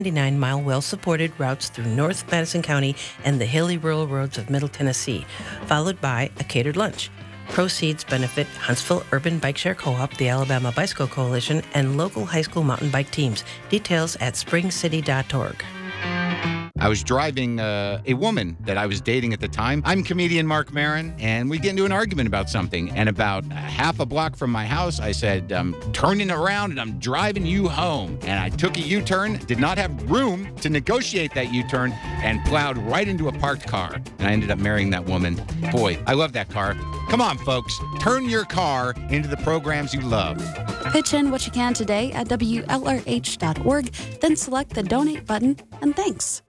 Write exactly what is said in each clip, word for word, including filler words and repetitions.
ninety-nine-mile well-supported routes through North Madison County and the hilly rural roads of Middle Tennessee, followed by a catered lunch. Proceeds benefit Huntsville Urban Bike Share Co-op, the Alabama Bicycle Coalition, and local high school mountain bike teams. Details at spring city dot org. I was driving uh, a woman that I was dating at the time. I'm comedian Mark Maron, and we get into an argument about something. And about half a block from my house, I said, I'm turning around and I'm driving you home. And I took a U-turn, did not have room to negotiate that U-turn, and plowed right into a parked car. And I ended up marrying that woman. Boy, I love that car. Come on, folks. Turn your car into the programs you love. Pitch in what you can today at W L R H dot org, then select the donate button, and thanks.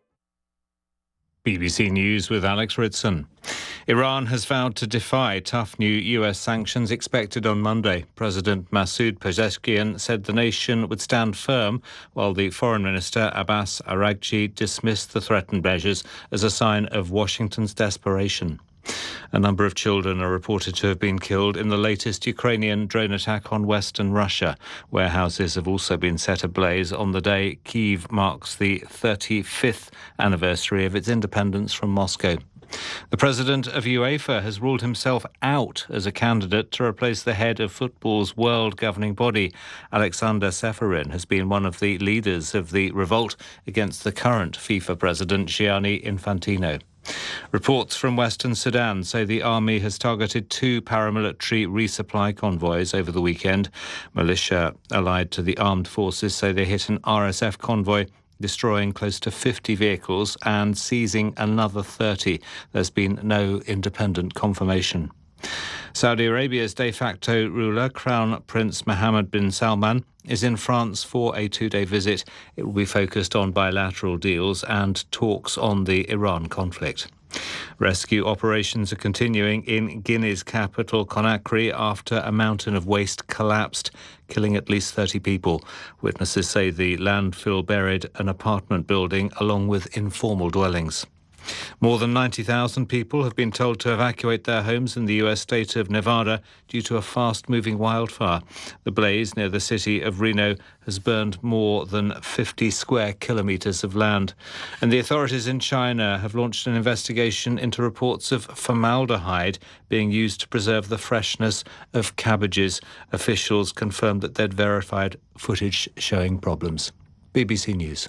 B B C News with Alex Ridson. Iran has vowed to defy tough new U S sanctions expected on Monday. President Masoud Pezeshkian said the nation would stand firm, while the Foreign Minister Abbas Araghchi dismissed the threatened measures as a sign of Washington's desperation. A number of children are reported to have been killed in the latest Ukrainian drone attack on western Russia. Warehouses have also been set ablaze on the day Kyiv marks the thirty-fifth anniversary of its independence from Moscow. The president of UEFA has ruled himself out as a candidate to replace the head of football's world governing body. Alexander Seferin has been one of the leaders of the revolt against the current FIFA president, Gianni Infantino. Reports from Western Sudan say the army has targeted two paramilitary resupply convoys over the weekend. Militia allied to the armed forces say they hit an R S F convoy, destroying close to fifty vehicles and seizing another thirty. There's been no independent confirmation. Saudi Arabia's de facto ruler, Crown Prince Mohammed bin Salman, is in France for a two-day visit. It will be focused on bilateral deals and talks on the Iran conflict. Rescue operations are continuing in Guinea's capital, Conakry, after a mountain of waste collapsed, killing at least thirty people. Witnesses say the landfill buried an apartment building along with informal dwellings. More than ninety thousand people have been told to evacuate their homes in the U S state of Nevada due to a fast-moving wildfire. The blaze near the city of Reno has burned more than fifty square kilometres of land. And the authorities in China have launched an investigation into reports of formaldehyde being used to preserve the freshness of cabbages. Officials confirmed that they'd verified footage showing problems. B B C News.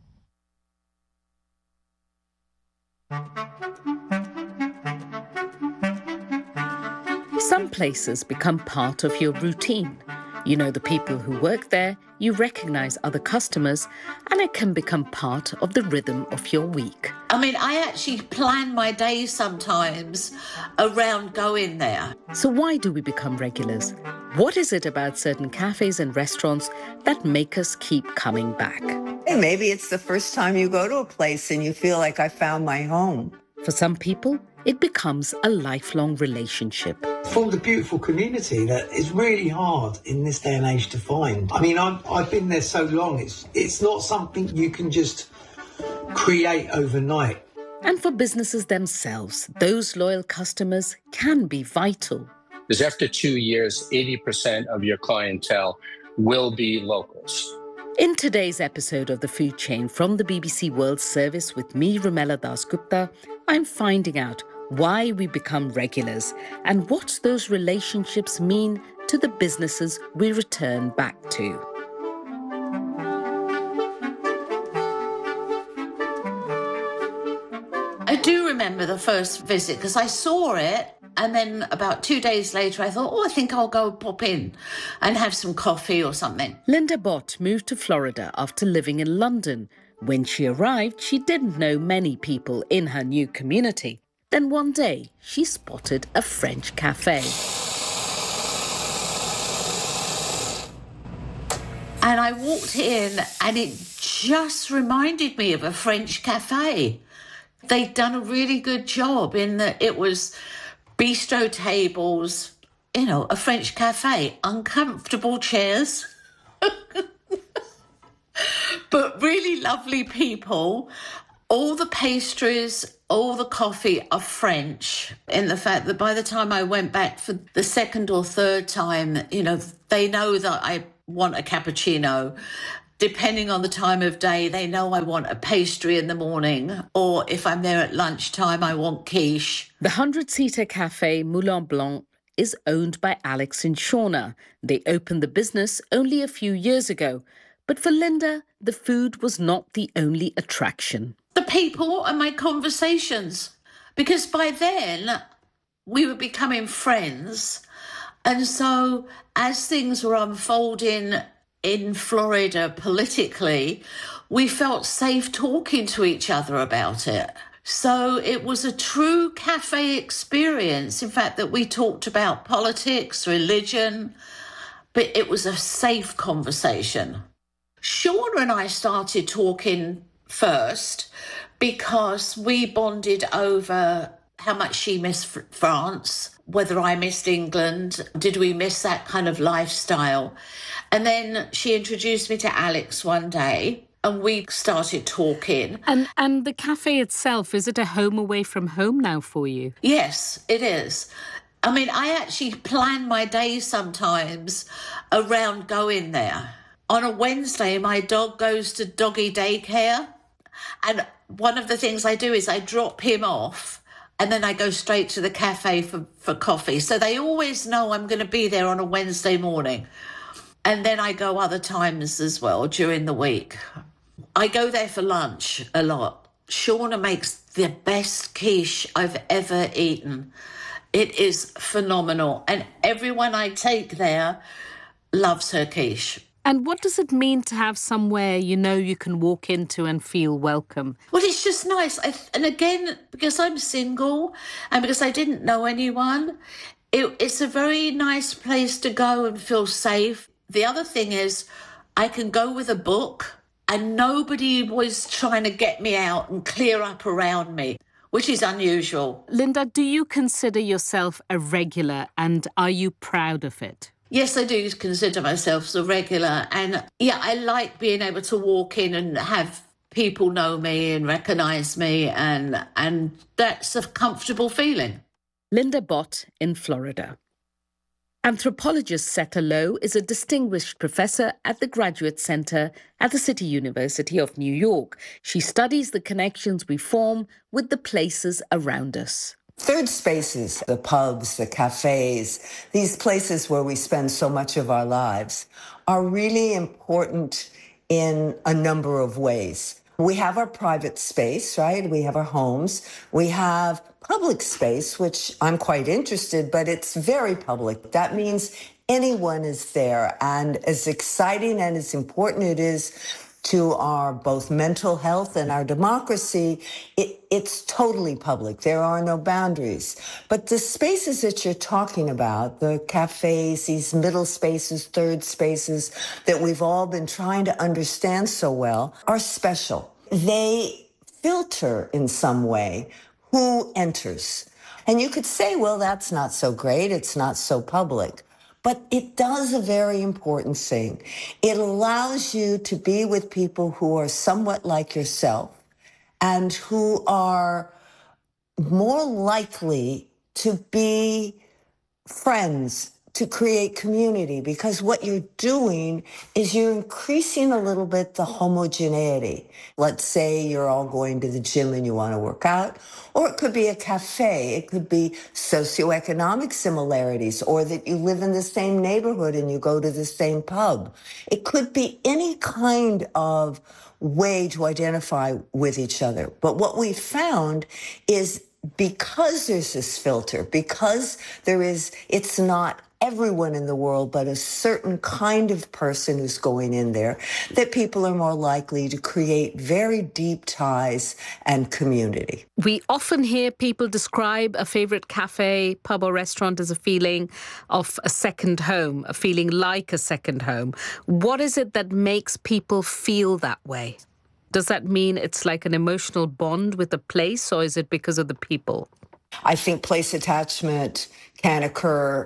Some places become part of your routine. You know the people who work there, you recognise other customers, and it can become part of the rhythm of your week. I mean, I actually plan my days sometimes around going there. So why do we become regulars? What is it about certain cafes and restaurants that make us keep coming back? Hey, maybe it's the first time you go to a place and you feel like I found my home. For some people, it becomes a lifelong relationship. Formed a beautiful community that is really hard in this day and age to find. I mean, I've, I've been there so long, it's, it's not something you can just create overnight. And for businesses themselves, those loyal customers can be vital. Because after two years, eighty percent of your clientele will be locals. In today's episode of The Food Chain from the B B C World Service with me, Rumela Dasgupta, I'm finding out why we become regulars and what those relationships mean to the businesses we return back to. I do remember the first visit because I saw it, and then about two days later I thought, oh, I think I'll go pop in and have some coffee or something. Linda Bott moved to Florida after living in London. When she arrived, she didn't know many people in her new community. Then one day, she spotted a French cafe. And I walked in and it just reminded me of a French cafe. They'd done a really good job in that it was bistro tables, you know, a French cafe, uncomfortable chairs, but really lovely people. All the pastries, all the coffee are French, in the fact that by the time I went back for the second or third time, you know, they know that I want a cappuccino. depending on the time of day, they know I want a pastry in the morning, or if I'm there at lunchtime, I want quiche. The hundred-seater cafe Moulin Blanc is owned by Alex and Shauna. They opened the business only a few years ago. But for Linda, the food was not the only attraction. The people and my conversations. Because by then, we were becoming friends. And so as things were unfolding in Florida politically, we felt safe talking to each other about it. So it was a true cafe experience. In fact, that we talked about politics, religion, but it was a safe conversation. Shauna and I started talking first because we bonded over how much she missed France, whether I missed England, did we miss that kind of lifestyle? And then she introduced me to Alex one day and we started talking. And and the cafe itself, is it a home away from home now for you? Yes, it is. I mean, I actually plan my days sometimes around going there. On a Wednesday, my dog goes to doggy daycare. And one of the things I do is I drop him off and then I go straight to the cafe for, for coffee. So they always know I'm going to be there on a Wednesday morning. And then I go other times as well during the week. I go there for lunch a lot. Shauna makes the best quiche I've ever eaten. It is phenomenal. And everyone I take there loves her quiche. And what does it mean to have somewhere you know you can walk into and feel welcome? Well, it's just nice. I, and again, because I'm single and because I didn't know anyone, it, it's a very nice place to go and feel safe. The other thing is I can go with a book and nobody was trying to get me out and clear up around me, which is unusual. Linda, do you consider yourself a regular and are you proud of it? Yes, I do consider myself as a regular. And yeah, I like being able to walk in and have people know me and recognise me. And, and that's a comfortable feeling. Linda Bott in Florida. Anthropologist Seta Low is a distinguished professor at the Graduate Center at the City University of New York. She studies the connections we form with the places around us. Third spaces, the pubs, the cafes, these places where we spend so much of our lives are really important in a number of ways. We have our private space, right? We have our homes. We have public space, which I'm quite interested, but it's very public. That means anyone is there. And as exciting and as important it is to our both mental health and our democracy, it, it's totally public. There are no boundaries. But the spaces that you're talking about, the cafes, these middle spaces, third spaces that we've all been trying to understand so well, are special. They filter in some way who enters. And you could say, well, that's not so great. It's not so public. But it does a very important thing. It allows you to be with people who are somewhat like yourself and who are more likely to be friends, to create community, because what you're doing is you're increasing a little bit the homogeneity. Let's say you're all going to the gym and you want to work out, or it could be a cafe. It could be socioeconomic similarities, or that you live in the same neighborhood and you go to the same pub. It could be any kind of way to identify with each other. But what we found is because there's this filter, because there is, it's not everyone in the world, but a certain kind of person who's going in there, that people are more likely to create very deep ties and community. We often hear people describe a favourite cafe, pub or restaurant as a feeling of a second home, a feeling like a second home. What is it that makes people feel that way? Does that mean it's like an emotional bond with the place, or is it because of the people? I think place attachment can occur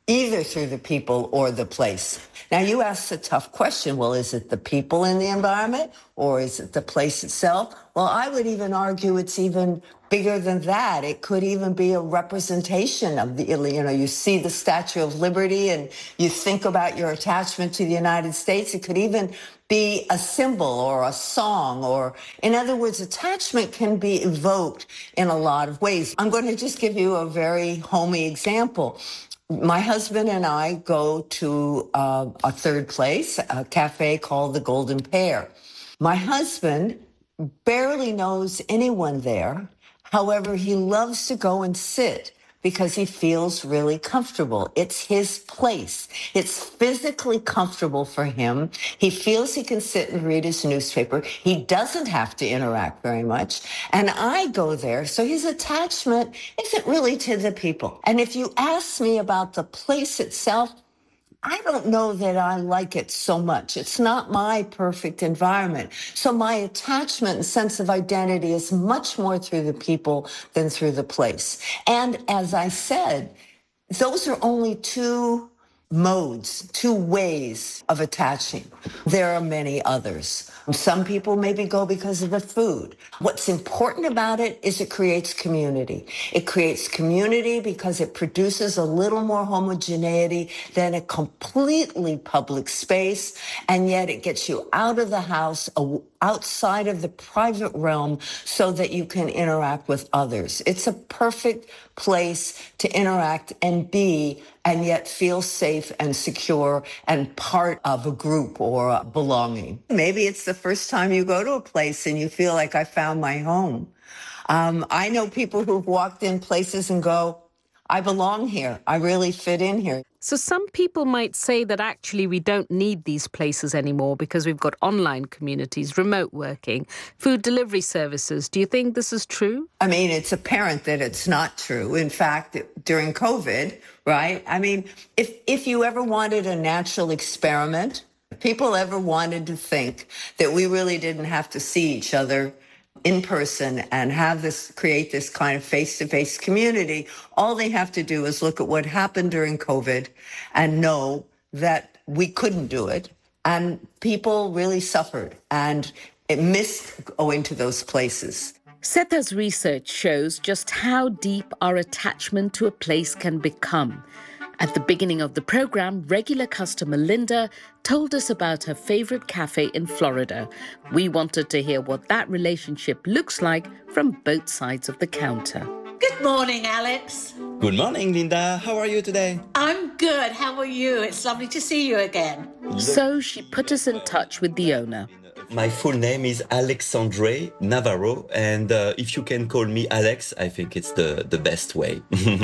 either through the people or the place. Now, you asked a tough question. Well, is it the people in the environment or is it the place itself? Well, I would even argue it's even bigger than that. It could even be a representation of the, you know, you see the Statue of Liberty and you think about your attachment to the United States. It could even be a symbol or a song, or in other words, attachment can be evoked in a lot of ways. I'm going to just give you a very homey example. My husband and I go to uh, a third place, a cafe called the Golden Pear. My husband barely knows anyone there. However, he loves to go and sit because he feels really comfortable. It's his place. It's physically comfortable for him. He feels he can sit and read his newspaper. He doesn't have to interact very much. And I go there, so his attachment isn't really to the people. And if you ask me about the place itself, I don't know that I like it so much. It's not my perfect environment. So my attachment and sense of identity is much more through the people than through the place. And as I said, those are only two modes, two ways of attaching. There are many others. Some people maybe go because of the food. What's important about it is it creates community. It creates community because it produces a little more homogeneity than a completely public space, and yet it gets you out of the house, outside of the private realm, so that you can interact with others. It's a perfect place to interact and be, and yet feel safe and secure and part of a group or a belonging. Maybe it's the first time you go to a place and you feel like I found my home. Um, I know people who've walked in places and go, I belong here. I really fit in here. So some people might say that actually we don't need these places anymore because we've got online communities, remote working, food delivery services. Do you think this is true? I mean, it's apparent that it's not true. In fact, during COVID, right? I mean, if, if you ever wanted a natural experiment, if people ever wanted to think that we really didn't have to see each other in person and have this, create this kind of face-to-face community, all they have to do is look at what happened during COVID and know that we couldn't do it. And people really suffered and it missed going to those places. Setha's research shows just how deep our attachment to a place can become. At the beginning of the program, regular customer Linda told us about her favorite cafe in Florida. We wanted to hear what that relationship looks like from both sides of the counter. Good morning, Alex. Good morning, Linda. How are you today? I'm good. How are you? It's lovely to see you again. So she put us in touch with the owner. My full name is Alexandre Navarro, and uh, if you can call me Alex, I think it's the, the best way.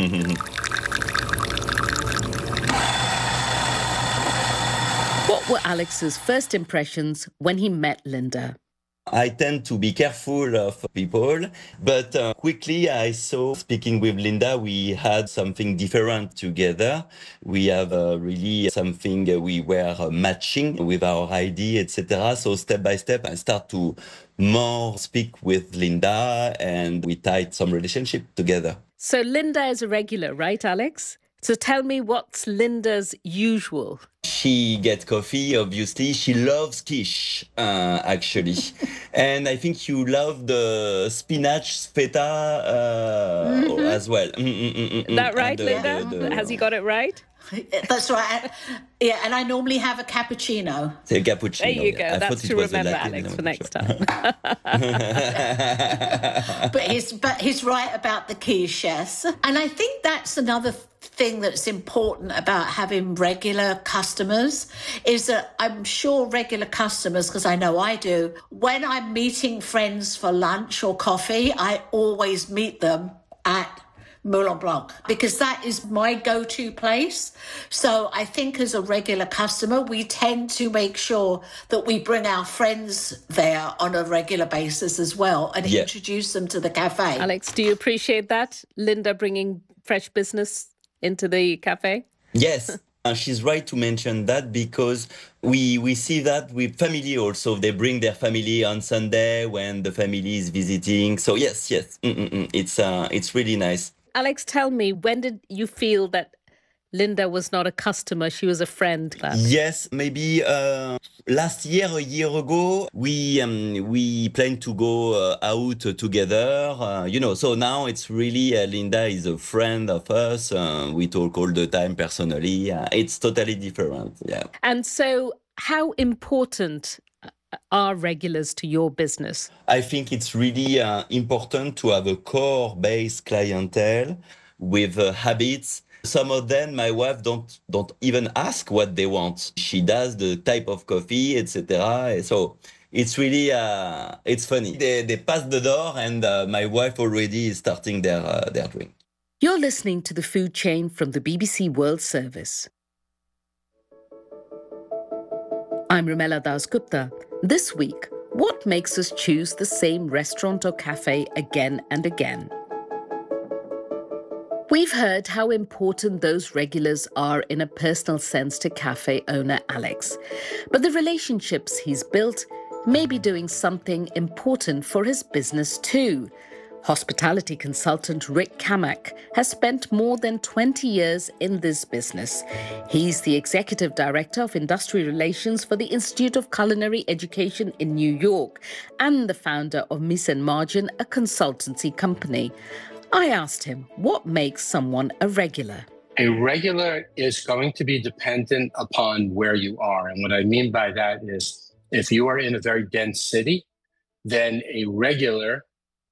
What were Alex's first impressions when he met Linda? I tend to be careful of people, but uh, quickly I saw, speaking with Linda, we had something different together. We have uh, really something uh, we were uh, matching with our I D, et cetera. So step by step, I start to more speak with Linda, and we tied some relationship together. So Linda is a regular, right, Alex? So tell me, what's Linda's usual? She gets coffee, obviously. She loves quiche, uh, actually. And I think you love the spinach feta uh, mm-hmm. as well. Mm, mm, mm, mm, Is that right, the, Linda? The, the, Has he got it right? That's right. Yeah, and I normally have a cappuccino. A cappuccino. There you go. Yeah. That's to remember, Alex, for next time. but he's but he's right about the quiche, yes. And I think that's another thing that's important about having regular customers is that I'm sure regular customers, because I know I do, when I'm meeting friends for lunch or coffee, I always meet them at Moulin Blanc, because that is my go-to place. So I think as a regular customer, we tend to make sure that we bring our friends there on a regular basis as well and yeah. introduce them to the cafe. Alex, do you appreciate that? Linda bringing fresh business into the cafe? Yes. Uh, she's right to mention that, because we we see that with family also. They bring their family on Sunday when the family is visiting. So yes, yes, Mm-mm-mm. it's uh, it's really nice. Alex, tell me, when did you feel that Linda was not a customer, she was a friend. Yes, maybe uh, last year, a year ago, we um, we planned to go uh, out together. Uh, you know, so now it's really uh, Linda is a friend of us. Uh, we talk all the time personally. Uh, it's totally different. Yeah. And so, how important are regulars to your business? I think it's really uh, important to have a core-based clientele with uh, habits. Some of them, my wife don't don't even ask what they want. She does the type of coffee, et cetera. So it's really uh, it's funny. They they pass the door, and uh, my wife already is starting their uh, their drink. You're listening to The Food Chain from the B B C World Service. I'm Rumela Dasgupta. This week, what makes us choose the same restaurant or cafe again and again? We've heard how important those regulars are in a personal sense to cafe owner Alex. But the relationships he's built may be doing something important for his business too. Hospitality consultant Rick Kamak has spent more than twenty years in this business. He's the executive director of industry relations for the Institute of Culinary Education in New York and the founder of Mise en Margin, a consultancy company. I asked him what makes someone a regular. A regular is going to be dependent upon where you are. And what I mean by that is if you are in a very dense city, then a regular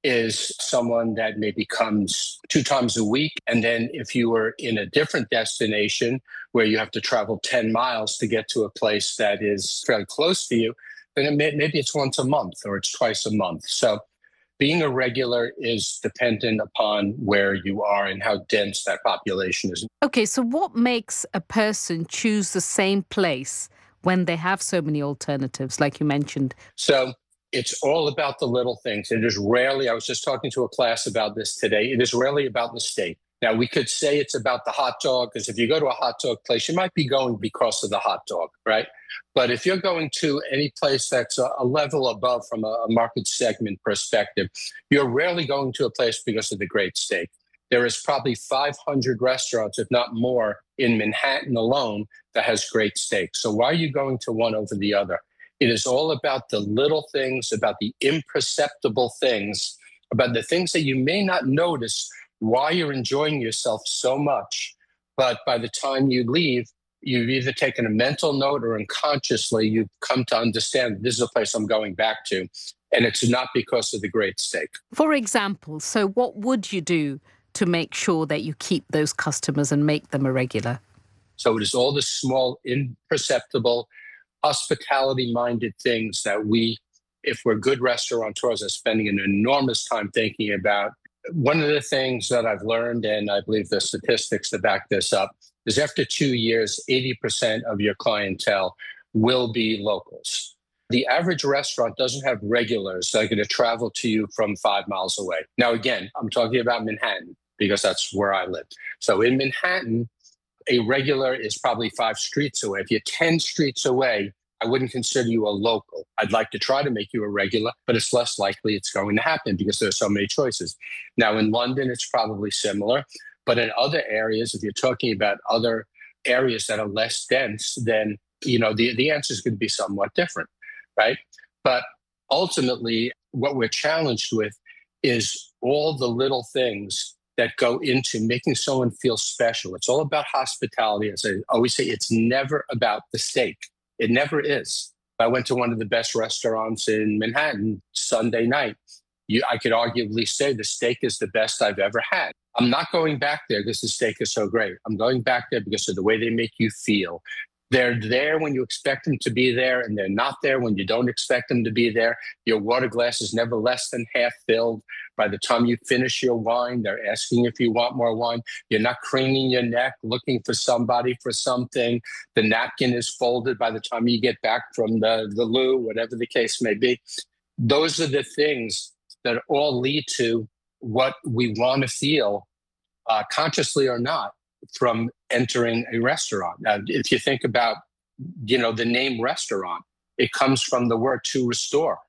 is someone that maybe comes two times a week. And then if you were in a different destination where you have to travel ten miles to get to a place that is fairly close to you, then it may, maybe it's once a month or it's twice a month. So being a regular is dependent upon where you are and how dense that population is. Okay, so what makes a person choose the same place when they have so many alternatives, like you mentioned? So it's all about the little things. It is rarely, I was just talking to a class about this today, it is rarely about the steak. Now, we could say it's about the hot dog, because if you go to a hot dog place, you might be going because of the hot dog, right? But if you're going to any place that's a, a level above from a, a market segment perspective, you're rarely going to a place because of the great steak. There is probably five hundred restaurants, if not more, in Manhattan alone that has great steak. So why are you going to one over the other? It is all about the little things, about the imperceptible things, about the things that you may not notice why you're enjoying yourself so much. But by the time you leave, you've either taken a mental note or unconsciously you've come to understand this is a place I'm going back to. And it's not because of the great steak. For example, so what would you do to make sure that you keep those customers and make them a regular? So it is all the small, imperceptible, hospitality-minded things that we, if we're good restaurateurs, are spending an enormous time thinking about. One of the things that I've learned, and I believe the statistics to back this up, is after two years, eighty percent of your clientele will be locals. The average restaurant doesn't have regulars that are going to travel to you from five miles away. Now, again, I'm talking about Manhattan because that's where I live. So in Manhattan, a regular is probably five streets away. If you're ten streets away, I wouldn't consider you a local. I'd like to try to make you a regular, but it's less likely it's going to happen because there are so many choices. Now, in London, it's probably similar. But in other areas, if you're talking about other areas that are less dense, then, you know, the, the answer is going to be somewhat different, right? But ultimately, what we're challenged with is all the little things that go into making someone feel special. It's all about hospitality. As I always say, it's never about the steak. It never is. I went to one of the best restaurants in Manhattan Sunday night. You, I could arguably say the steak is the best I've ever had. I'm not going back there because the steak is so great. I'm going back there because of the way they make you feel. They're there when you expect them to be there, and they're not there when you don't expect them to be there. Your water glass is never less than half filled. By the time you finish your wine, they're asking if you want more wine. You're not craning your neck, looking for somebody for something. The napkin is folded by the time you get back from the, the loo, whatever the case may be. Those are the things that all lead to what we want to feel, uh, consciously or not, from entering a restaurant. Now, if you think about, you know, the name restaurant, it comes from the word to restore.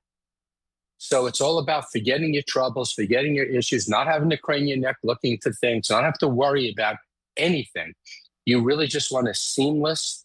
So it's all about forgetting your troubles, forgetting your issues, not having to crane your neck looking for things, not have to worry about anything. You really just want a seamless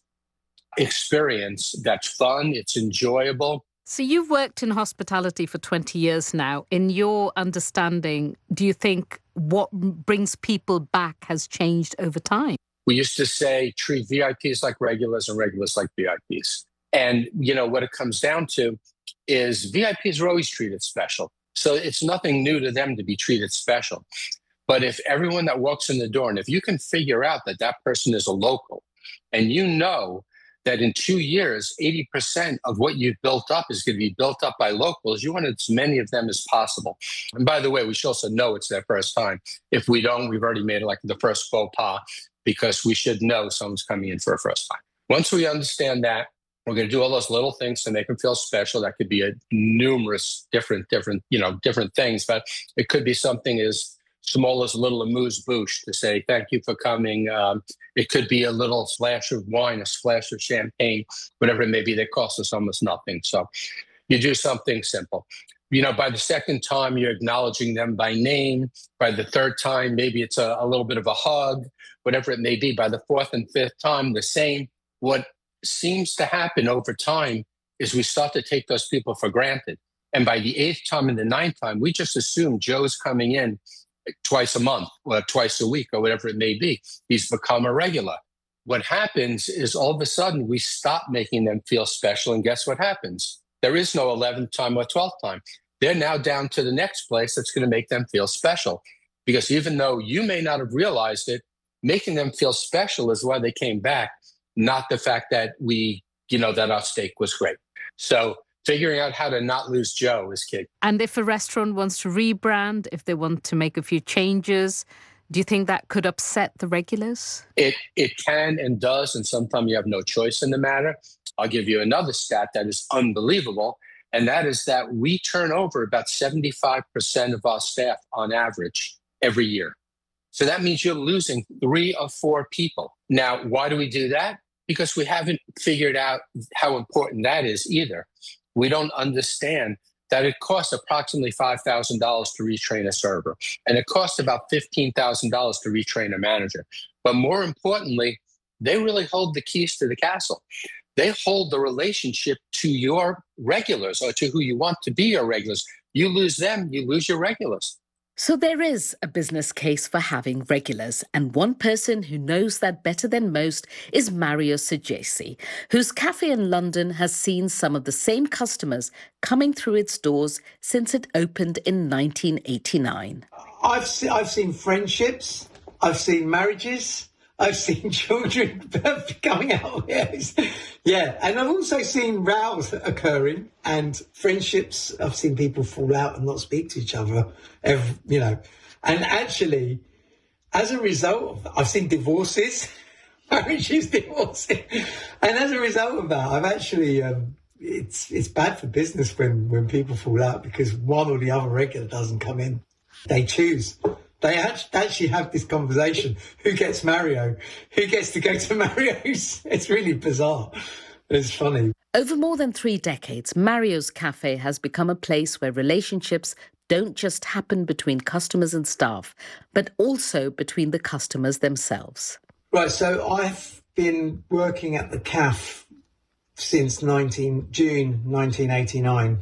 experience that's fun, it's enjoyable. So you've worked in hospitality for twenty years now. In your understanding, do you think what brings people back has changed over time? We used to say treat V I Ps like regulars and regulars like V I Ps. And, you know, what it comes down to is V I Ps are always treated special. So it's nothing new to them to be treated special. But if everyone that walks in the door, and if you can figure out that that person is a local, and you know that in two years, eighty percent of what you've built up is going to be built up by locals, you want as many of them as possible. And by the way, we should also know it's their first time. If we don't, we've already made it like the first faux pas, because we should know someone's coming in for a first time. Once we understand that, we're going to do all those little things to make them feel special. That could be a numerous different, different, you know, different things, but it could be something as small as a little amuse-bouche to say, thank you for coming. Um, it could be a little splash of wine, a splash of champagne, whatever it may be. They cost us almost nothing. So you do something simple. You know, by the second time, you're acknowledging them by name. By the third time, maybe it's a, a little bit of a hug, whatever it may be. By the fourth and fifth time, the same. What seems to happen over time is we start to take those people for granted. And by the eighth time and the ninth time, we just assume Joe's coming in twice a month or twice a week or whatever it may be. He's become a regular. What happens is all of a sudden we stop making them feel special. And guess what happens? There is no eleventh time or twelfth time. They're now down to the next place that's going to make them feel special. Because even though you may not have realized it, making them feel special is why they came back, not the fact that we, you know, that our steak was great. So figuring out how to not lose Joe is key. And if a restaurant wants to rebrand, if they want to make a few changes, do you think that could upset the regulars? It it can and does, and sometimes you have no choice in the matter. I'll give you another stat that is unbelievable, and that is that we turn over about seventy-five percent of our staff on average every year. So that means you're losing three or four people. Now, why do we do that? Because we haven't figured out how important that is either. We don't understand that it costs approximately five thousand dollars to retrain a server, and it costs about fifteen thousand dollars to retrain a manager. But more importantly, they really hold the keys to the castle. They hold the relationship to your regulars or to who you want to be your regulars. You lose them, you lose your regulars. So there is a business case for having regulars, and one person who knows that better than most is Mario Saggesi, whose cafe in London has seen some of the same customers coming through its doors since it opened in nineteen eighty-nine. I've se- I've seen friendships, I've seen marriages, I've seen children coming out. Yes. Yeah, and I've also seen rows occurring and friendships. I've seen people fall out and not speak to each other, every, you know. And actually, as a result of, I've seen divorces, marriages, divorces. And as a result of that, I've actually, um, it's it's bad for business when, when people fall out because one or the other regular doesn't come in. They choose. They actually have this conversation. Who gets Mario? Who gets to go to Mario's? It's really bizarre. It's funny. Over more than three decades, Mario's Cafe has become a place where relationships don't just happen between customers and staff, but also between the customers themselves. Right, so I've been working at the cafe since nineteen June nineteen eighty-nine,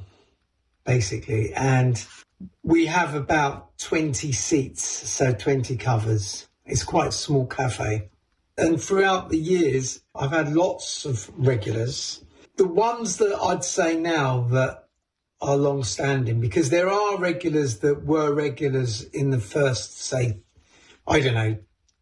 basically, and we have about twenty seats, so twenty covers. It's quite a small cafe. And throughout the years, I've had lots of regulars. The ones that I'd say now that are long-standing, because there are regulars that were regulars in the first, say, I don't know,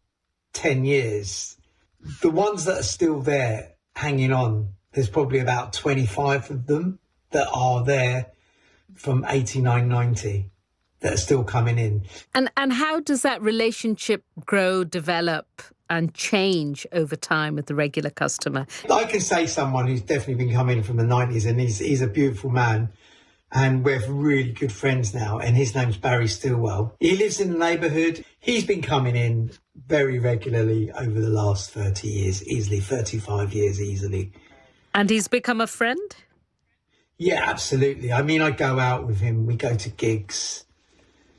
ten years. The ones that are still there, hanging on, there's probably about twenty-five of them that are there from eighty-nine, ninety that are still coming in. And and how does that relationship grow, develop and change over time with the regular customer? I can say someone who's definitely been coming from the nineties, and he's, he's a beautiful man, and we're really good friends now, and his name's Barry Stillwell. He lives in the neighbourhood. He's been coming in very regularly over the last thirty years, easily, thirty-five years easily. And he's become a friend? Yeah, absolutely. I mean, I go out with him. We go to gigs.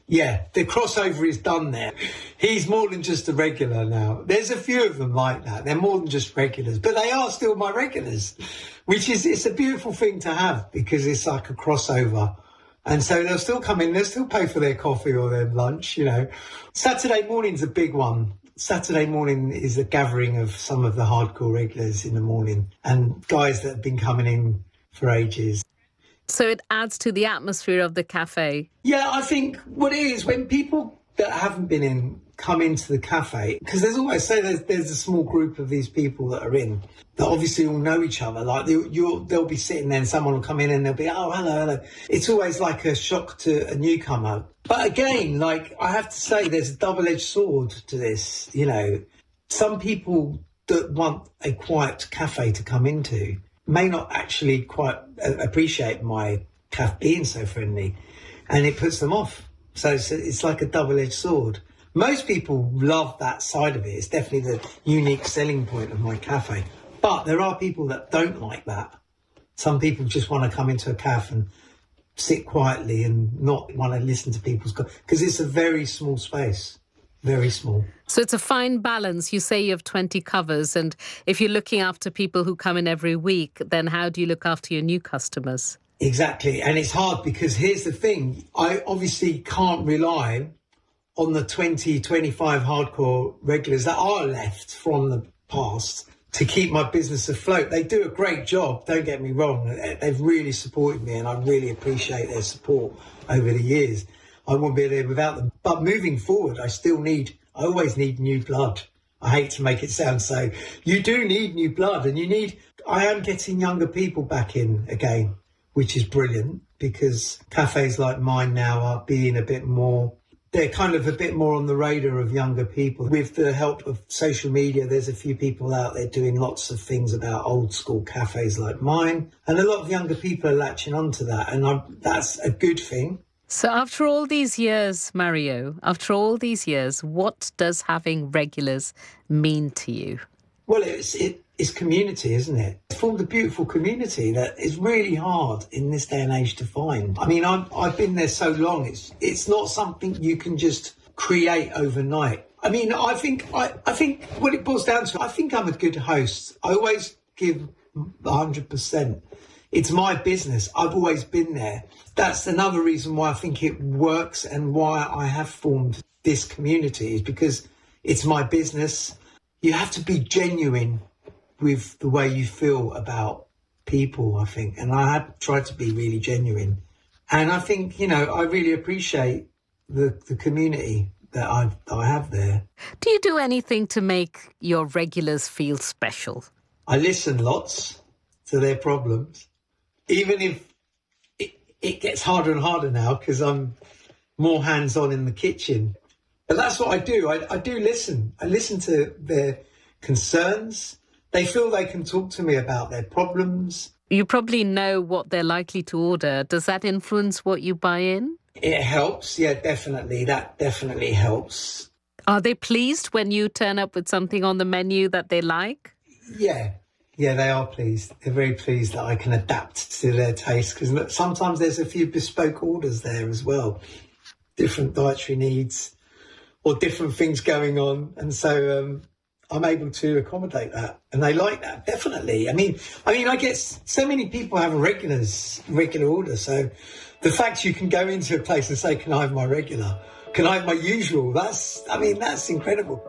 Yeah, the crossover is done there. He's more than just a regular now. There's a few of them like that. They're more than just regulars, but they are still my regulars, which is, it's a beautiful thing to have because it's like a crossover. And so they'll still come in, they'll still pay for their coffee or their lunch, you know. Saturday morning's a big one. Saturday morning is a gathering of some of the hardcore regulars in the morning and guys that have been coming in for ages. So it adds to the atmosphere of the cafe. Yeah, I think what it is, when people that haven't been in come into the cafe, because there's always, say there's, there's a small group of these people that are in, that obviously all know each other. Like they, you'll, they'll be sitting there and someone will come in and they'll be, oh, hello, hello. It's always like a shock to a newcomer. But again, like I have to say, there's a double-edged sword to this. You know, some people that want a quiet cafe to come into may not actually quite appreciate my cafe being so friendly, and it puts them off. So it's, it's like a double-edged sword. Most people love that side of it. It's definitely the unique selling point of my cafe. But there are people that don't like that. Some people just want to come into a cafe and sit quietly and not want to listen to people's... Because it's a very small space. Very small. So it's a fine balance. You say you have twenty covers, and if you're looking after people who come in every week, then how do you look after your new customers? Exactly. And it's hard because here's the thing. I obviously can't rely on the twenty, twenty-five hardcore regulars that are left from the past to keep my business afloat. They do a great job, don't get me wrong. They've really supported me and I really appreciate their support over the years. I wouldn't be there without them. But moving forward, I still need, I always need new blood. I hate to make it sound so. You do need new blood and you need, I am getting younger people back in again, which is brilliant because cafes like mine now are being a bit more, they're kind of a bit more on the radar of younger people. With the help of social media, there's a few people out there doing lots of things about old school cafes like mine. And a lot of younger people are latching onto that. And I'm, that's a good thing. So after all these years, Mario, after all these years, what does having regulars mean to you? Well, it's, it, it's community, isn't it? It's formed a beautiful community that is really hard in this day and age to find. I mean, I've, I've been there so long. It's it's not something you can just create overnight. I mean, I think I, I think what it boils down to, I think I'm a good host. I always give one hundred percent. It's my business. I've always been there. That's another reason why I think it works and why I have formed this community is because it's my business. You have to be genuine with the way you feel about people, I think. And I have tried to be really genuine. And I think, you know, I really appreciate the, the community that I've, that I have there. Do you do anything to make your regulars feel special? I listen lots to their problems. Even if it, it gets harder and harder now because I'm more hands-on in the kitchen. But that's what I do. I, I do listen. I listen to their concerns. They feel they can talk to me about their problems. You probably know what they're likely to order. Does that influence what you buy in? It helps. Yeah, definitely. That definitely helps. Are they pleased when you turn up with something on the menu that they like? Yeah. Yeah, they are pleased. They're very pleased that I can adapt to their taste because sometimes there's a few bespoke orders there as well. Different dietary needs or different things going on. And so um, I'm able to accommodate that. And they like that, definitely. I mean, I mean, I get so many people have a regulars, regular order. So the fact you can go into a place and say, can I have my regular? Can I have my usual? That's, I mean, that's incredible.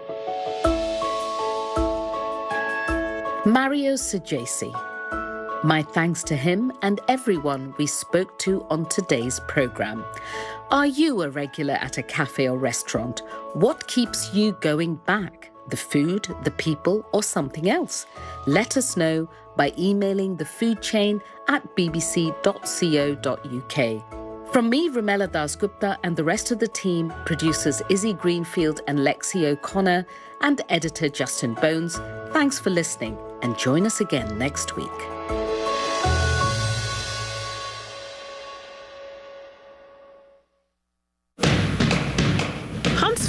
Mario Sajesi. My thanks to him and everyone we spoke to on today's programme. Are you a regular at a cafe or restaurant? What keeps you going back? The food, the people, or something else? Let us know by emailing the food chain at b b c dot co dot u k. From me, Rumela Dasgupta, and the rest of the team, producers Izzy Greenfield and Lexi O'Connor, and editor Justin Bones, thanks for listening and join us again next week.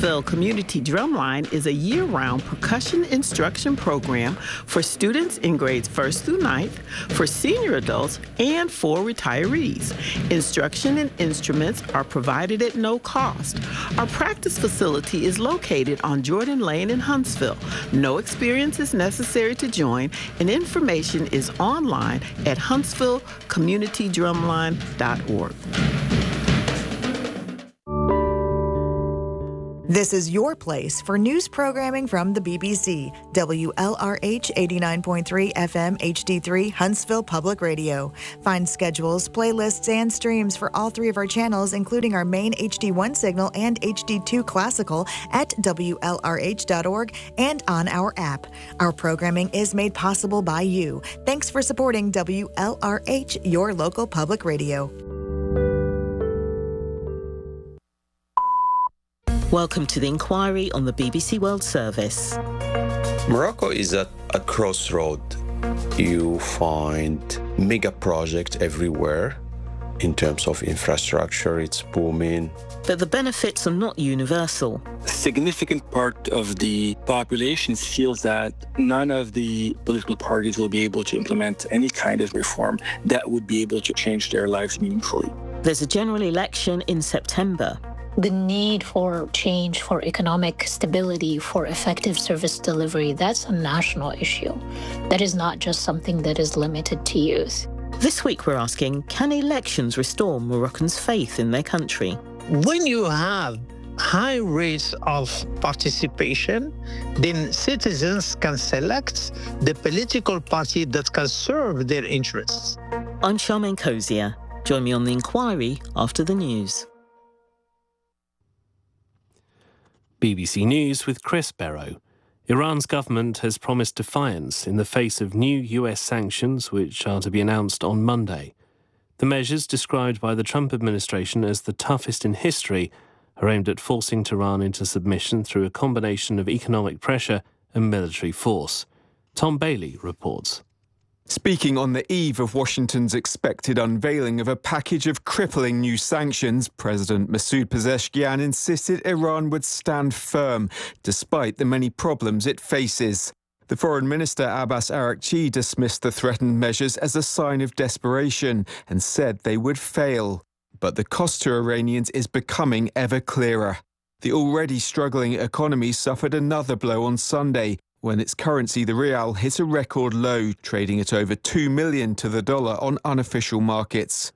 Huntsville Community Drumline is a year-round percussion instruction program for students in grades first through ninth, for senior adults, and for retirees. Instruction and instruments are provided at no cost. Our practice facility is located on Jordan Lane in Huntsville. No experience is necessary to join, and information is online at huntsville community drumline dot org. This is your place for news programming from the B B C, W L R H eighty-nine point three F M H D three, Huntsville Public Radio. Find schedules, playlists, and streams for all three of our channels, including our main H D one signal and H D two classical at W L R H dot org and on our app. Our programming is made possible by you. Thanks for supporting W L R H, your local public radio. Welcome to the inquiry on the B B C World Service. Morocco is at a crossroad. You find mega projects everywhere. In terms of infrastructure, it's booming. But the benefits are not universal. A significant part of the population feels that none of the political parties will be able to implement any kind of reform that would be able to change their lives meaningfully. There's a general election in September. The need for change, for economic stability, for effective service delivery, that's a national issue. That is not just something that is limited to youth. This week we're asking, can elections restore Moroccans' faith in their country? When you have high rates of participation, then citizens can select the political party that can serve their interests. I'm Charmaine Cozier. Join me on The Inquiry after the news. B B C News with Chris Barrow. Iran's government has promised defiance in the face of new U S sanctions, which are to be announced on Monday. The measures, described by the Trump administration as the toughest in history, are aimed at forcing Tehran into submission through a combination of economic pressure and military force. Tom Bailey reports. Speaking on the eve of Washington's expected unveiling of a package of crippling new sanctions, President Masoud Pezeshkian insisted Iran would stand firm, despite the many problems it faces. The Foreign Minister Abbas Araghchi dismissed the threatened measures as a sign of desperation and said they would fail. But the cost to Iranians is becoming ever clearer. The already struggling economy suffered another blow on Sunday, when its currency, the rial, hit a record low, trading at over two million to the dollar on unofficial markets.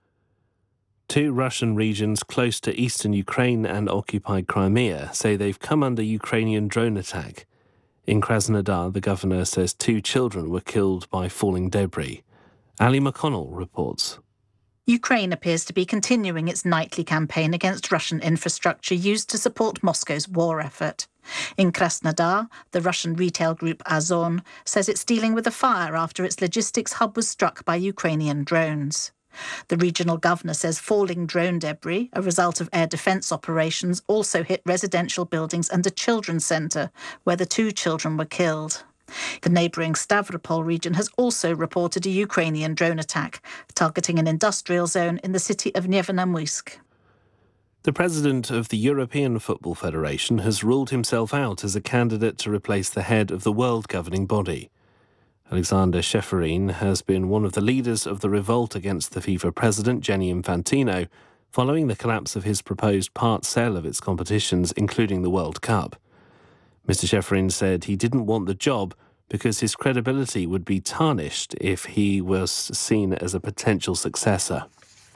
Two Russian regions close to eastern Ukraine and occupied Crimea say they've come under Ukrainian drone attack. In Krasnodar, the governor says two children were killed by falling debris. Ali McConnell reports. Ukraine appears to be continuing its nightly campaign against Russian infrastructure used to support Moscow's war effort. In Krasnodar, the Russian retail group Ozon says it's dealing with a fire after its logistics hub was struck by Ukrainian drones. The regional governor says falling drone debris, a result of air defence operations, also hit residential buildings and a children's centre, where the two children were killed. The neighbouring Stavropol region has also reported a Ukrainian drone attack, targeting an industrial zone in the city of Nevernamuysk. The president of the European Football Federation has ruled himself out as a candidate to replace the head of the world governing body. Alexander Ceferin has been one of the leaders of the revolt against the FIFA president, Gianni Infantino, following the collapse of his proposed part sale of its competitions, including the World Cup. Mister Ceferin said he didn't want the job because his credibility would be tarnished if he was seen as a potential successor.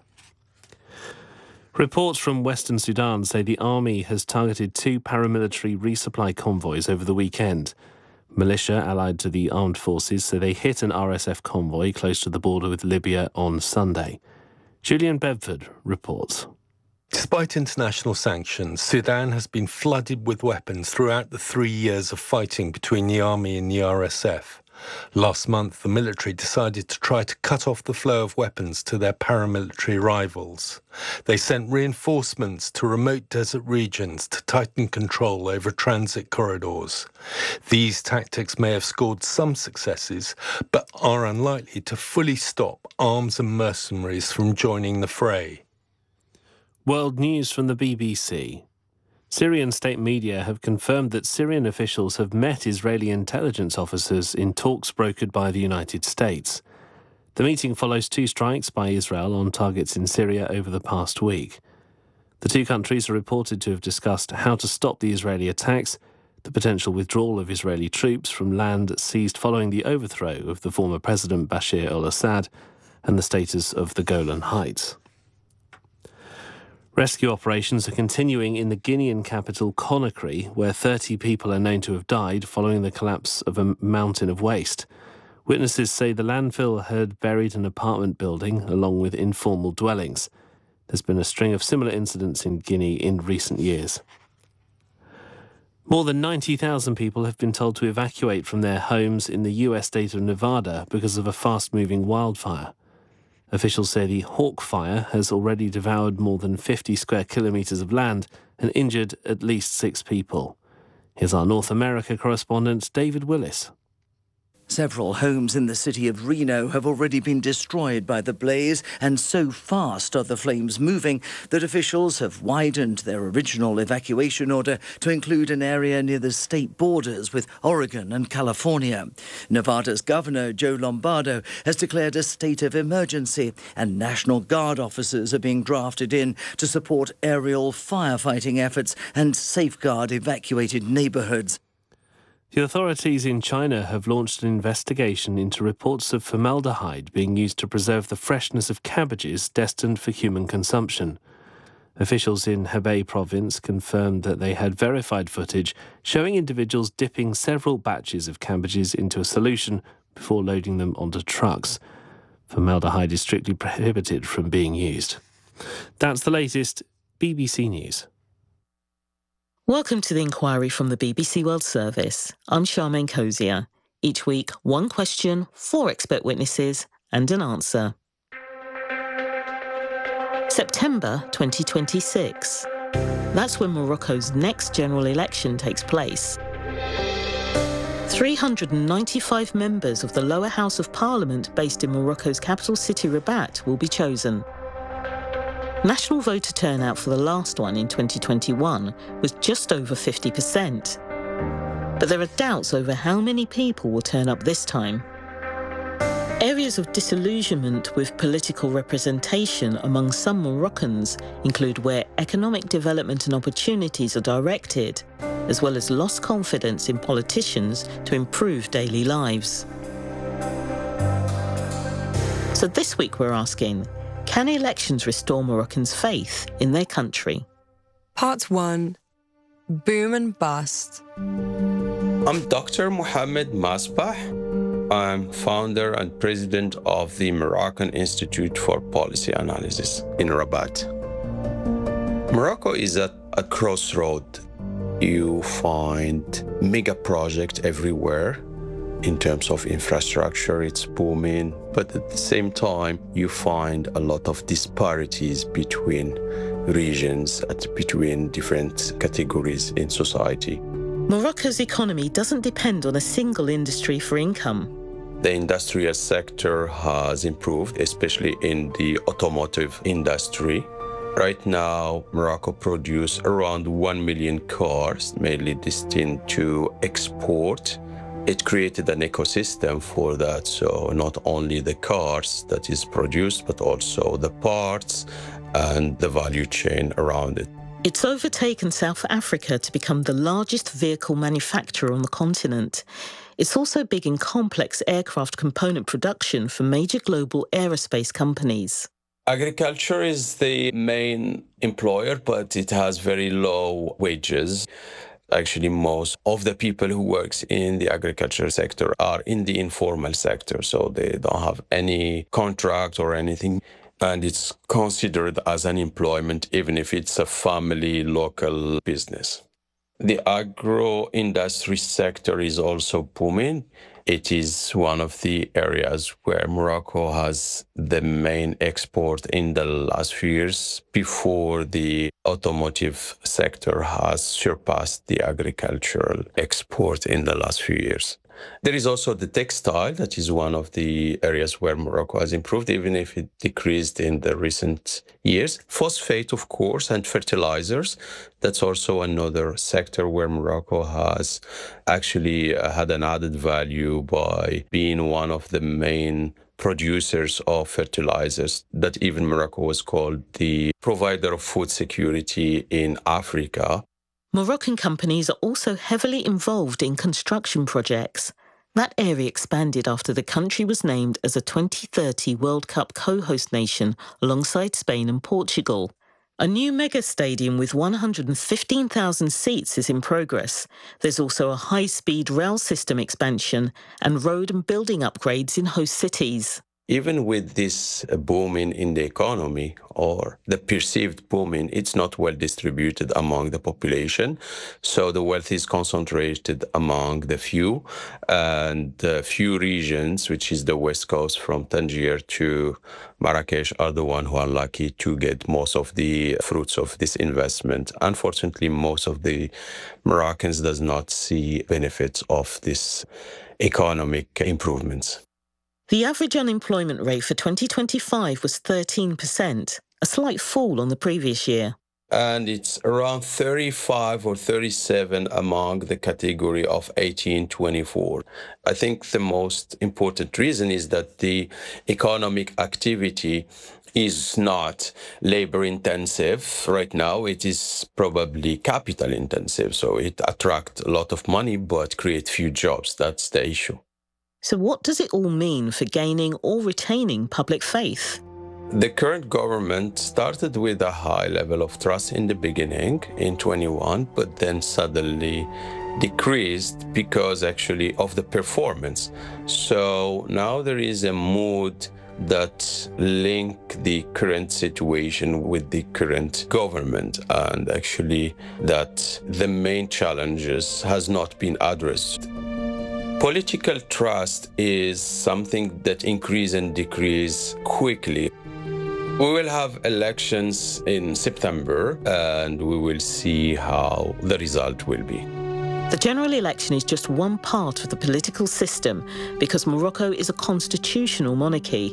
Reports from Western Sudan say the army has targeted two paramilitary resupply convoys over the weekend. Militia allied to the armed forces say they hit an R S F convoy close to the border with Libya on Sunday. Julian Bedford reports. Despite international sanctions, Sudan has been flooded with weapons throughout the three years of fighting between the army and the R S F. Last month, the military decided to try to cut off the flow of weapons to their paramilitary rivals. They sent reinforcements to remote desert regions to tighten control over transit corridors. These tactics may have scored some successes, but are unlikely to fully stop arms and mercenaries from joining the fray. World news from the B B C. Syrian state media have confirmed that Syrian officials have met Israeli intelligence officers in talks brokered by the United States. The meeting follows two strikes by Israel on targets in Syria over the past week. The two countries are reported to have discussed how to stop the Israeli attacks, the potential withdrawal of Israeli troops from land seized following the overthrow of the former President Bashar al-Assad, and the status of the Golan Heights. Rescue operations are continuing in the Guinean capital Conakry, where thirty people are known to have died following the collapse of a mountain of waste. Witnesses say the landfill had buried an apartment building along with informal dwellings. There's been a string of similar incidents in Guinea in recent years. More than ninety thousand people have been told to evacuate from their homes in the U S state of Nevada because of a fast-moving wildfire. Officials say the Hawk Fire has already devoured more than fifty square kilometres of land and injured at least six people. Here's our North America correspondent, David Willis. Several homes in the city of Reno have already been destroyed by the blaze, and so fast are the flames moving that officials have widened their original evacuation order to include an area near the state borders with Oregon and California. Nevada's Governor Joe Lombardo has declared a state of emergency, and National Guard officers are being drafted in to support aerial firefighting efforts and safeguard evacuated neighborhoods. The authorities in China have launched an investigation into reports of formaldehyde being used to preserve the freshness of cabbages destined for human consumption. Officials in Hebei province confirmed that they had verified footage showing individuals dipping several batches of cabbages into a solution before loading them onto trucks. Formaldehyde is strictly prohibited from being used. That's the latest. B B C News. Welcome to the inquiry from the B B C World Service. I'm Charmaine Cozier. Each week, one question, four expert witnesses, and an answer. September twenty twenty-six. That's when Morocco's next general election takes place. three hundred ninety-five members of the lower house of parliament based in Morocco's capital city Rabat will be chosen. National voter turnout for the last one in twenty twenty-one was just over fifty percent. But there are doubts over how many people will turn up this time. Areas of disillusionment with political representation among some Moroccans include where economic development and opportunities are directed, as well as lost confidence in politicians to improve daily lives. So this week we're asking, can elections restore Moroccans' faith in their country? Part one, boom and bust. I'm Doctor Mohamed Masbah. I'm founder and president of the Moroccan Institute for Policy Analysis in Rabat. Morocco is at a crossroad. You find mega projects everywhere. In terms of infrastructure, it's booming, but at the same time, you find a lot of disparities between regions, between different categories in society. Morocco's economy doesn't depend on a single industry for income. The industrial sector has improved, especially in the automotive industry. Right now, Morocco produces around one million cars, mainly destined to export. It created an ecosystem for that, so not only the cars that is produced, but also the parts and the value chain around it. It's overtaken South Africa to become the largest vehicle manufacturer on the continent. It's also big in complex aircraft component production for major global aerospace companies. Agriculture is the main employer, but it has very low wages. Actually, most of the people who work in the agriculture sector are in the informal sector, so they don't have any contract or anything. And it's considered as an employment, even if it's a family local business. The agro-industry sector is also booming. It is one of the areas where Morocco has the main export in the last few years, before the automotive sector has surpassed the agricultural export in the last few years. There is also the textile, that is one of the areas where Morocco has improved, even if it decreased in the recent years. Phosphate, of course, and fertilizers. That's also another sector where Morocco has actually had an added value by being one of the main producers of fertilizers, that even Morocco was called the provider of food security in Africa. Moroccan companies are also heavily involved in construction projects. That area expanded after the country was named as a twenty thirty World Cup co-host nation alongside Spain and Portugal. A new mega stadium with one hundred fifteen thousand seats is in progress. There's also a high-speed rail system expansion and road and building upgrades in host cities. Even with this booming in the economy, or the perceived booming, it's not well distributed among the population. So the wealth is concentrated among the few, and the few regions, which is the west coast from Tangier to Marrakesh, are the ones who are lucky to get most of the fruits of this investment. Unfortunately, most of the Moroccans does not see benefits of this economic improvements. The average unemployment rate for twenty twenty-five was thirteen percent, a slight fall on the previous year. And it's around thirty-five or thirty-seven among the category of eighteen to twenty-four. I think the most important reason is that the economic activity is not labor intensive. Right now, it is probably capital intensive. So it attracts a lot of money, but creates few jobs. That's the issue. So what does it all mean for gaining or retaining public faith? The current government started with a high level of trust in the beginning, in twenty-one, but then suddenly decreased because actually of the performance. So now there is a mood that link the current situation with the current government, and actually that the main challenges has not been addressed. Political trust is something that increase and decrease quickly. We will have elections in September, and we will see how the result will be. The general election is just one part of the political system because Morocco is a constitutional monarchy.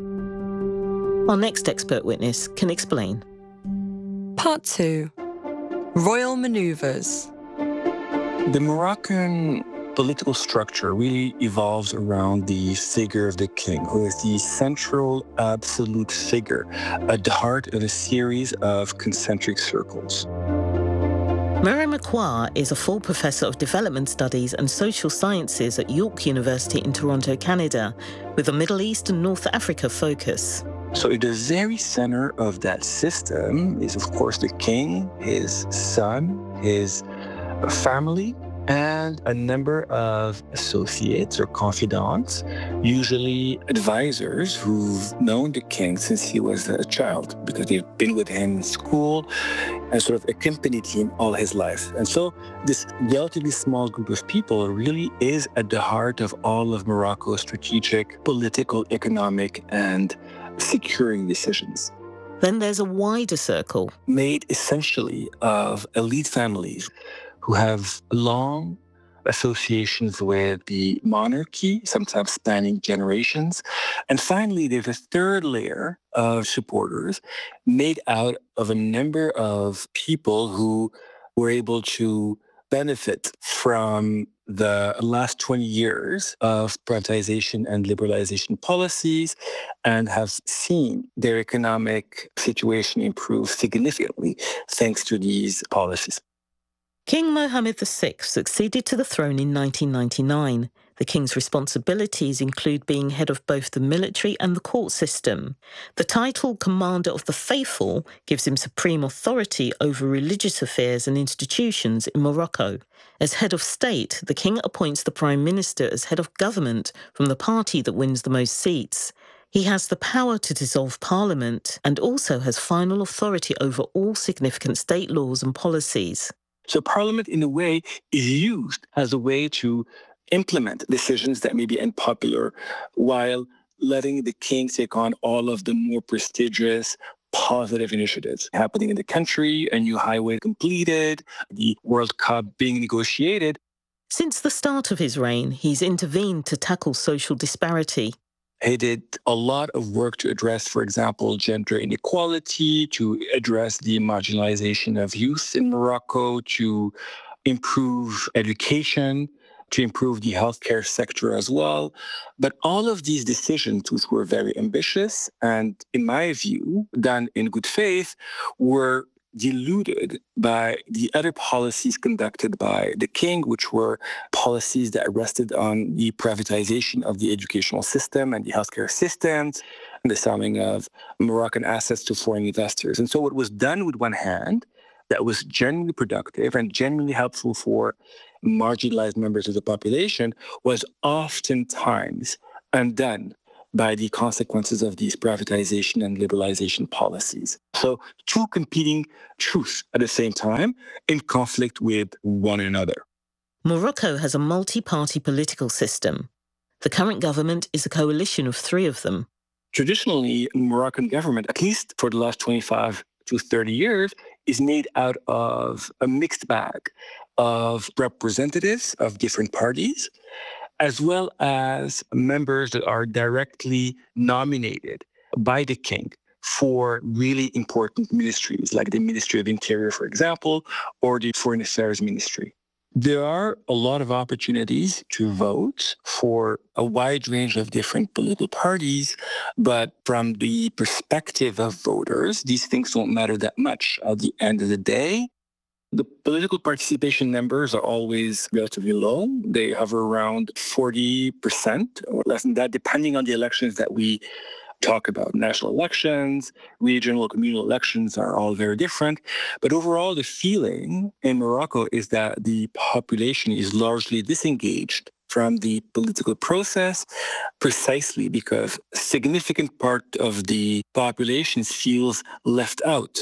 Our next expert witness can explain. Part two. Royal Manoeuvres. The Moroccan political structure really evolves around the figure of the king, who is the central absolute figure at the heart of a series of concentric circles. Mary Macquart is a full professor of development studies and social sciences at York University in Toronto, Canada, with a Middle East and North Africa focus. So at the very center of that system is, of course, the king, his son, his family, and a number of associates or confidants, usually advisors who've known the king since he was a child, because they've been with him in school and sort of accompanied him all his life. And so this relatively small group of people really is at the heart of all of Morocco's strategic, political, economic, and securing decisions. Then there's a wider circle, made essentially of elite families who have long associations with the monarchy, sometimes spanning generations. And finally, there's a third layer of supporters made out of a number of people who were able to benefit from the last twenty years of privatization and liberalization policies and have seen their economic situation improve significantly thanks to these policies. King Mohammed the Sixth succeeded to the throne in nineteen ninety-nine. The king's responsibilities include being head of both the military and the court system. The title Commander of the Faithful gives him supreme authority over religious affairs and institutions in Morocco. As head of state, the king appoints the prime minister as head of government from the party that wins the most seats. He has the power to dissolve parliament and also has final authority over all significant state laws and policies. So parliament, in a way, is used as a way to implement decisions that may be unpopular while letting the king take on all of the more prestigious, positive initiatives happening in the country, a new highway completed, the World Cup being negotiated. Since the start of his reign, he's intervened to tackle social disparity. He did a lot of work to address, for example, gender inequality, to address the marginalization of youth in Morocco, to improve education, to improve the healthcare sector as well. But all of these decisions, which were very ambitious and, in my view, done in good faith, were diluted by the other policies conducted by the king, which were policies that rested on the privatization of the educational system and the healthcare systems, and the selling of Moroccan assets to foreign investors. And so what was done with one hand that was genuinely productive and genuinely helpful for marginalized members of the population was oftentimes undone by the consequences of these privatization and liberalization policies. So two competing truths at the same time in conflict with one another. Morocco has a multi-party political system. The current government is a coalition of three of them. Traditionally, the Moroccan government, at least for the last twenty-five to thirty years, is made out of a mixed bag of representatives of different parties, as well as members that are directly nominated by the king for really important ministries, like the Ministry of Interior, for example, or the Foreign Affairs Ministry. There are a lot of opportunities to vote for a wide range of different political parties, but from the perspective of voters, these things don't matter that much. At the end of the day, the political participation numbers are always relatively low. They hover around forty percent or less than that, depending on the elections that we talk about. National elections, regional, communal elections are all very different. But overall, the feeling in Morocco is that the population is largely disengaged from the political process, precisely because a significant part of the population feels left out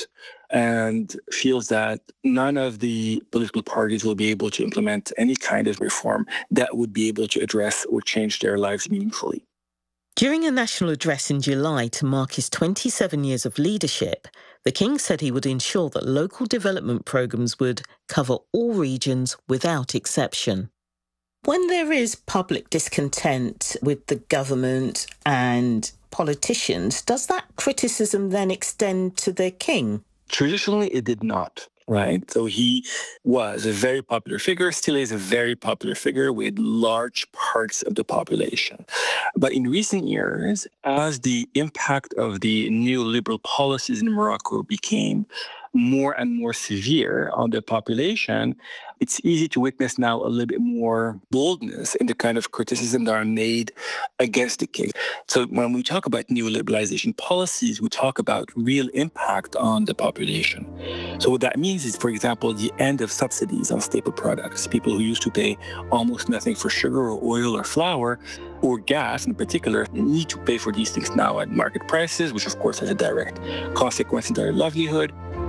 and feels that none of the political parties will be able to implement any kind of reform that would be able to address or change their lives meaningfully. During a national address in July to mark his twenty-seven years of leadership, the king said he would ensure that local development programmes would cover all regions without exception. When there is public discontent with the government and politicians, does that criticism then extend to the king? Traditionally, it did not. Right. So he was a very popular figure, still is a very popular figure with large parts of the population. But in recent years, as the impact of the neoliberal policies in Morocco became more and more severe on the population, it's easy to witness now a little bit more boldness in the kind of criticism that are made against the king. So when we talk about neoliberalization policies, we talk about real impact on the population. So what that means is, for example, the end of subsidies on staple products. People who used to pay almost nothing for sugar or oil or flour or gas in particular need to pay for these things now at market prices, which of course has a direct consequence in their livelihood.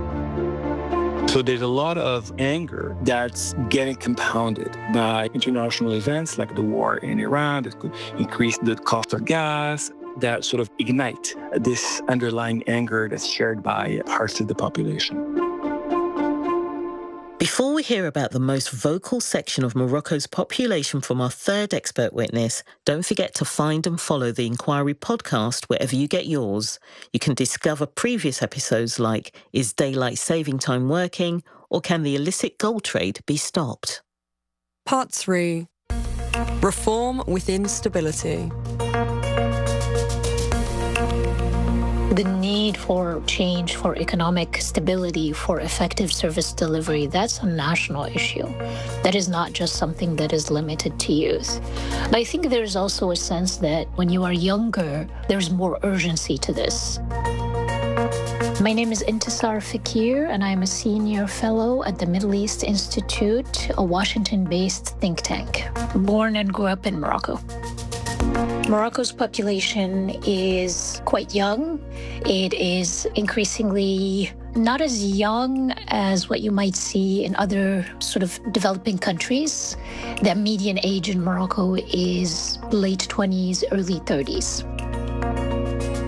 So there's a lot of anger that's getting compounded by international events like the war in Iran that could increase the cost of gas, that sort of ignite this underlying anger that's shared by parts of the population. Before we hear about the most vocal section of Morocco's population from our third expert witness, don't forget to find and follow the Inquiry podcast wherever you get yours. You can discover previous episodes like Is Daylight Saving Time Working? Or Can the Illicit Gold Trade Be Stopped? Part three. Reform within stability. The need for change, for economic stability, for effective service delivery, that's a national issue. That is not just something that is limited to youth. But I think there's also a sense that when you are younger, there's more urgency to this. My name is Intisar Fakir, and I'm a senior fellow at the Middle East Institute, a Washington-based think tank. Born and grew up in Morocco. Morocco's population is quite young. It is increasingly not as young as what you might see in other sort of developing countries. The median age in Morocco is late twenties, early thirties.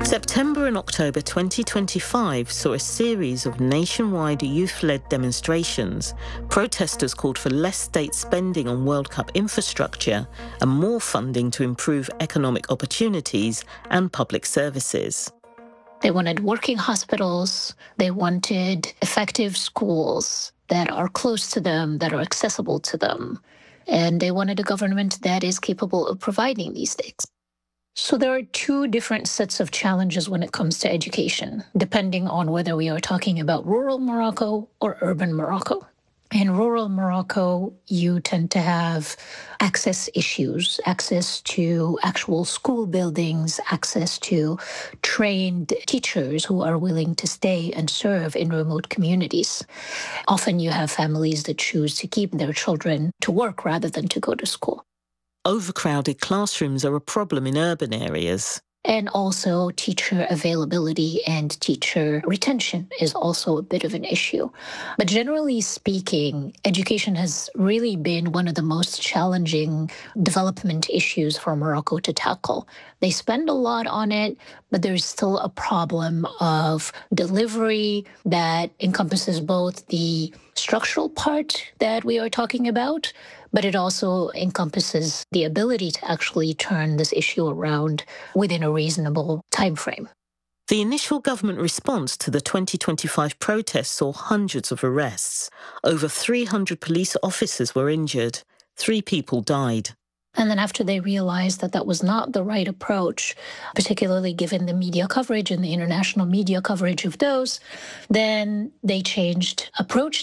September and October twenty twenty-five saw a series of nationwide youth-led demonstrations. Protesters called for less state spending on World Cup infrastructure and more funding to improve economic opportunities and public services. They wanted working hospitals. They wanted effective schools that are close to them, that are accessible to them. And they wanted a government that is capable of providing these things. So there are two different sets of challenges when it comes to education, depending on whether we are talking about rural Morocco or urban Morocco. In rural Morocco, you tend to have access issues, access to actual school buildings, access to trained teachers who are willing to stay and serve in remote communities. Often you have families that choose to keep their children to work rather than to go to school. Overcrowded classrooms are a problem in urban areas. And also teacher availability and teacher retention is also a bit of an issue. But generally speaking, education has really been one of the most challenging development issues for Morocco to tackle. They spend a lot on it, but there's still a problem of delivery that encompasses both the structural part that we are talking about, but it also encompasses the ability to actually turn this issue around within a reasonable time frame. The initial government response to the twenty twenty-five protests saw hundreds of arrests. Over three hundred police officers were injured. Three people died. And then after they realized that that was not the right approach, particularly given the media coverage and the international media coverage of those, then they changed approach.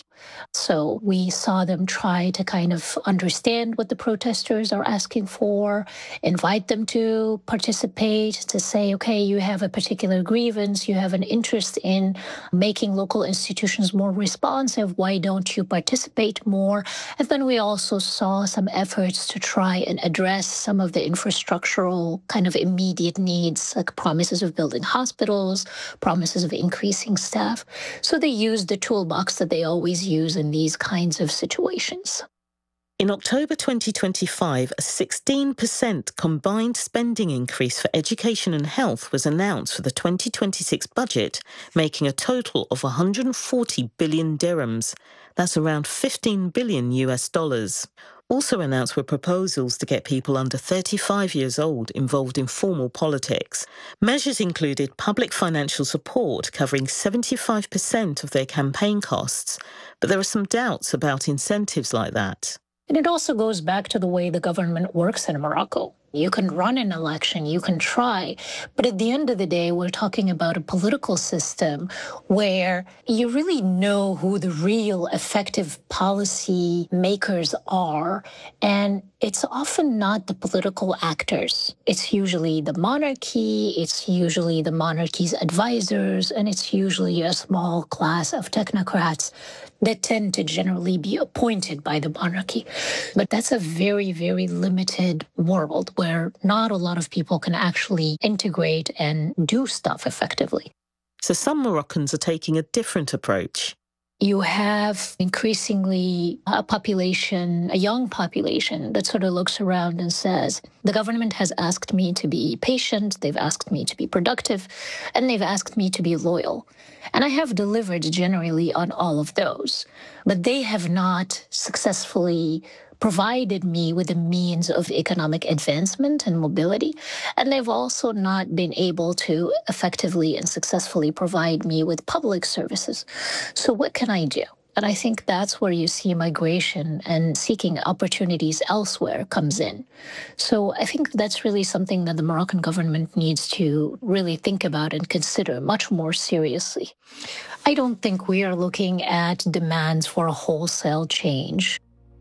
So we saw them try to kind of understand what the protesters are asking for, invite them to participate, to say, okay, you have a particular grievance, you have an interest in making local institutions more responsive, why don't you participate more? And then we also saw some efforts to try and address some of the infrastructural kind of immediate needs, like promises of building hospitals, promises of increasing staff. So they used the toolbox that they always use in these kinds of situations. In October twenty twenty-five, a sixteen percent combined spending increase for education and health was announced for the twenty twenty-six budget, making a total of one hundred forty billion dirhams. That's around fifteen billion U S dollars. Also announced were proposals to get people under thirty-five years old involved in formal politics. Measures included public financial support covering seventy-five percent of their campaign costs, but there are some doubts about incentives like that. And it also goes back to the way the government works in Morocco. You can run an election, you can try, but at the end of the day, we're talking about a political system where you really know who the real effective policy makers are, and it's often not the political actors. It's usually the monarchy, it's usually the monarchy's advisors, and it's usually a small class of technocrats that tend to generally be appointed by the monarchy. But that's a very, very limited world where not a lot of people can actually integrate and do stuff effectively. So some Moroccans are taking a different approach. You have increasingly a population, a young population, that sort of looks around and says, the government has asked me to be patient, they've asked me to be productive, and they've asked me to be loyal. And I have delivered generally on all of those. But they have not successfully provided me with the means of economic advancement and mobility. And they've also not been able to effectively and successfully provide me with public services. So what can I do? And I think that's where you see migration and seeking opportunities elsewhere comes in. So I think that's really something that the Moroccan government needs to really think about and consider much more seriously. I don't think we are looking at demands for a wholesale change.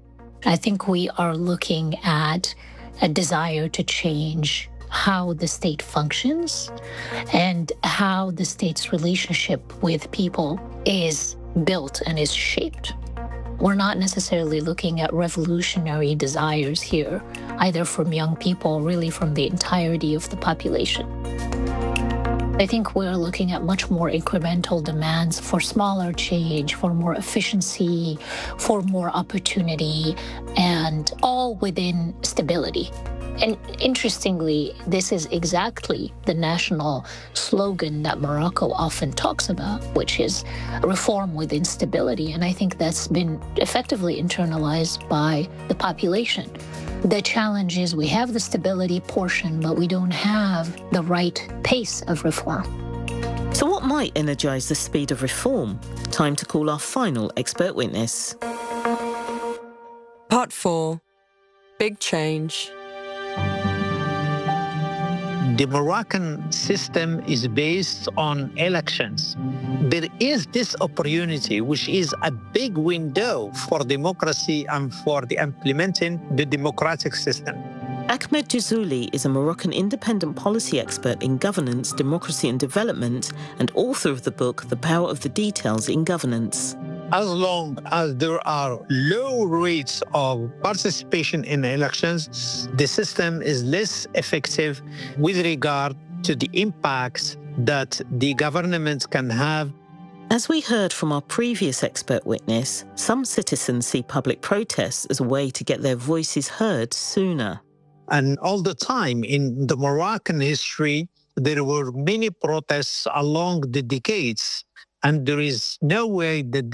I think we are looking at a desire to change how the state functions and how the state's relationship with people is built and is shaped. We're not necessarily looking at revolutionary desires here, either from young people, really from the entirety of the population. I think we're looking at much more incremental demands for smaller change, for more efficiency, for more opportunity, and all within stability. And interestingly, this is exactly the national slogan that Morocco often talks about, which is reform with instability. And I think that's been effectively internalized by the population. The challenge is we have the stability portion, but we don't have the right pace of reform. So what might energise the speed of reform? Time to call our final expert witness. Part four. Big change. The Moroccan system is based on elections. There is this opportunity, which is a big window for democracy and for the implementing the democratic system. Ahmed Jazuli is a Moroccan independent policy expert in governance, democracy and development, and author of the book The Power of the Details in Governance. As long as there are low rates of participation in elections, the system is less effective with regard to the impacts that the government can have. As we heard from our previous expert witness, some citizens see public protests as a way to get their voices heard sooner. And all the time in the Moroccan history, there were many protests along the decades, and there is no way that